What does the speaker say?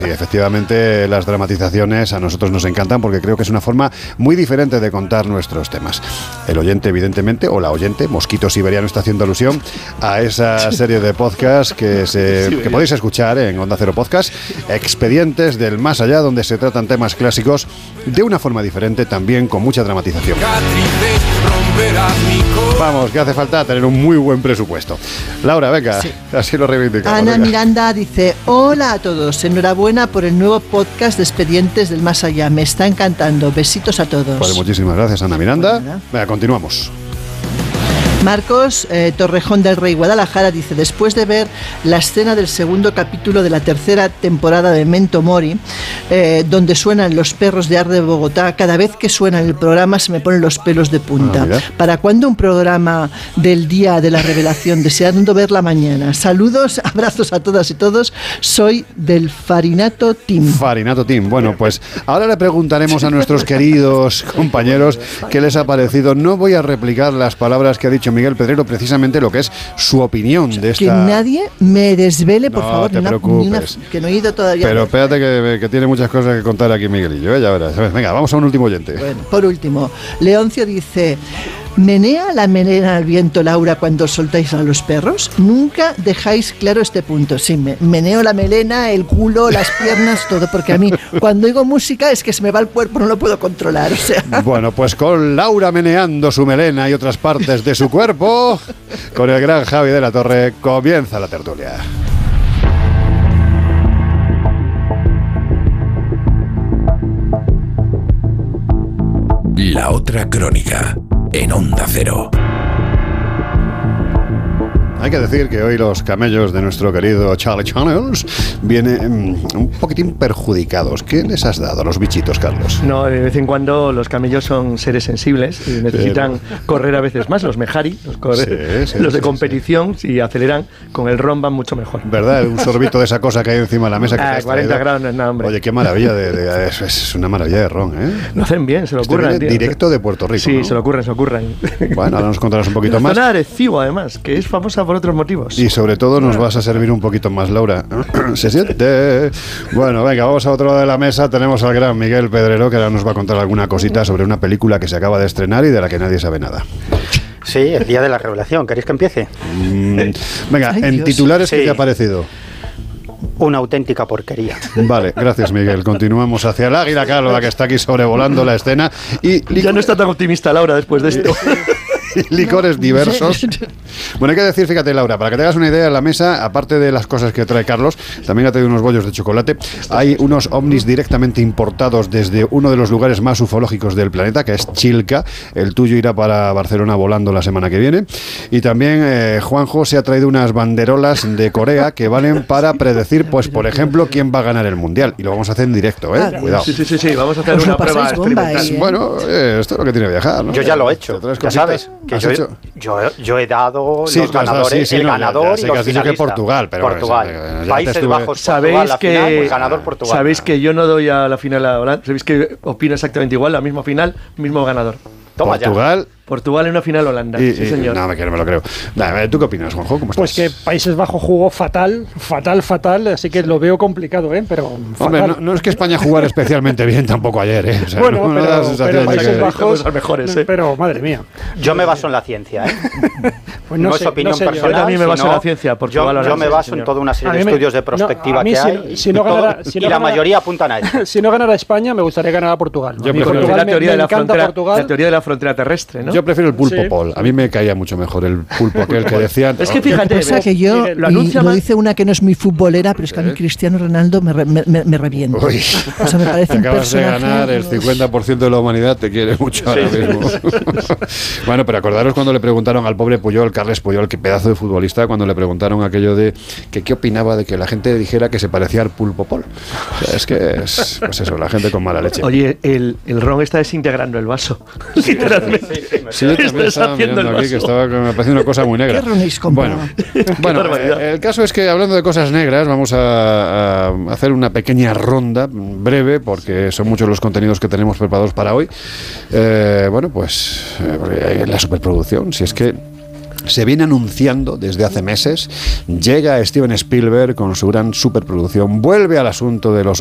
Sí, efectivamente, las dramatizaciones a nosotros nos encantan porque creo que es una forma muy diferente de contar nuestros temas. El oyente, evidentemente, o la oyente, Mosquito Siberiano, está haciendo alusión a esa serie de podcasts que podéis escuchar en Onda Cero Podcast, Expedientes del Más Allá, donde se tratan temas clásicos de una forma diferente, también con mucha dramatización. Vamos, que hace falta tener un muy buen presupuesto. Laura, venga, sí. Así lo reivindicamos. Ana Miranda dice: hola a todos, enhorabuena por el nuevo podcast de Expedientes del Más Allá, me está encantando, besitos a todos. Pues muchísimas gracias, Ana Miranda. Venga, continuamos. Marcos Torrejón del Rey, Guadalajara, dice: después de ver la escena del segundo capítulo de la tercera temporada de Memento Mori, donde suenan los perros de Ar de Bogotá, cada vez que suena el programa se me ponen los pelos de punta. ¿Para cuándo un programa del día de la revelación? Deseando verla mañana. Saludos, abrazos a todas y todos. Soy del Farinato Team. Farinato Team. Bueno, pues ahora le preguntaremos a nuestros queridos compañeros qué les ha parecido. No voy a replicar las palabras que ha dicho Miguel Pedrero, precisamente lo que es su opinión de esta... Que nadie me desvele, por favor, no te preocupes. Que no he ido todavía. Pero espérate que tiene muchas cosas que contar aquí Miguelillo, ya verás. Venga, vamos a un último oyente. Bueno, por último, Leoncio dice: ¿menea la melena al viento, Laura, cuando soltáis a los perros? Nunca dejáis claro este punto. Sí, meneo la melena, el culo, las piernas, todo, porque a mí cuando oigo música es que se me va el cuerpo, no lo puedo controlar, o sea. Bueno, pues con Laura meneando su melena y otras partes de su cuerpo, con el gran Javi de la Torre, comienza la tertulia. La otra crónica, en Onda Cero. Hay que decir que hoy los camellos de nuestro querido Charlie Channels vienen un poquitín perjudicados. ¿Qué les has dado a los bichitos, Carlos? No, de vez en cuando los camellos son seres sensibles y necesitan correr a veces más. Los Mejari, los de competición, si aceleran con el ron van mucho mejor. ¿Verdad? Un sorbito de esa cosa que hay encima de la mesa. Que 40 grados no es nada, hombre. Oye, qué maravilla, es una maravilla de ron, ¿eh? Lo hacen bien, se lo ocurran. Directo de Puerto Rico, sí, ¿no? se lo ocurran. Bueno, ahora nos contarás un poquito más. Zona de Arecibo, además, que es famosa por otros motivos. Y sobre todo nos vas a servir un poquito más, Laura. Se siente. Bueno, venga, vamos a otro lado de la mesa. Tenemos al gran Miguel Pedrero, que ahora nos va a contar alguna cosita sobre una película que se acaba de estrenar y de la que nadie sabe nada. Sí, el día de la revelación. ¿Queréis que empiece? Venga, en Dios. Titulares, ¿qué te ha parecido? Una auténtica porquería. Vale, gracias, Miguel. Continuamos hacia el águila calva, que está aquí sobrevolando la escena. Y ya no está tan optimista Laura después de esto. Licores diversos. Bueno, hay que decir, fíjate, Laura, para que te hagas una idea, en la mesa, aparte de las cosas que trae Carlos, también ha traído unos bollos de chocolate. Hay unos ovnis directamente importados desde uno de los lugares más ufológicos del planeta, que es Chilca. El tuyo irá para Barcelona volando la semana que viene. Y también Juanjo se ha traído unas banderolas de Corea que valen para predecir, pues, por ejemplo, quién va a ganar el Mundial. Y lo vamos a hacer en directo, ¿eh? Cuidado. Sí, vamos a hacer una prueba experimental. Bueno, esto es lo que tiene viajar, ¿no? Yo ya lo he hecho, ya sabes. Que yo he dado los ganadores, el ganador y los finalistas. Dicho que Portugal, pero Países Bajos, Portugal, la final, pues ganador Portugal. Sabéis que yo no doy a la final a Holanda. Sabéis que opino exactamente igual, la misma final, mismo ganador. Toma Portugal en una final Holanda. Sí, señor. No, me lo creo. ¿Tú qué opinas, Juanjo? ¿Cómo estás? Pues que Países Bajos jugó fatal, así que lo veo complicado, pero hombre, no es que España jugara especialmente bien tampoco ayer, ¿eh? O sea, bueno, pero Países Bajos, mejores, pero madre mía. Yo me baso en la ciencia, ¿eh? Pues no es opinión personal. Yo también me baso en la ciencia. Yo me baso en toda una serie de estudios de prospectiva que hay. Y la mayoría apuntan a eso. Si no ganara España, me gustaría ganar a Portugal. Yo prefiero la teoría de la frontera terrestre, ¿no? Yo prefiero el pulpo Paul. A mí me caía mucho mejor el pulpo aquel que decían. Es que fíjate, que yo lo dice una que no es muy futbolera, pero es que a mí Cristiano Ronaldo me revienta. Uy, o sea, me parece acabas de ganar el 50% de la humanidad, te quiere mucho ahora mismo. Bueno, pero acordaros cuando le preguntaron al pobre Puyol, Carles Puyol, qué pedazo de futbolista, cuando le preguntaron aquello de que qué opinaba de que la gente dijera que se parecía al pulpo Paul. O sea, es que es, pues eso, la gente con mala leche. Oye, el ron está desintegrando el vaso. Literalmente. Sí, yo también estaba mirando aquí, que me parecía una cosa muy negra. Bueno, el caso es que hablando de cosas negras, vamos a hacer una pequeña ronda breve, porque son muchos los contenidos que tenemos preparados para hoy. Bueno, pues la superproducción, si es que se viene anunciando desde hace meses. Llega Steven Spielberg con su gran superproducción, vuelve al asunto de los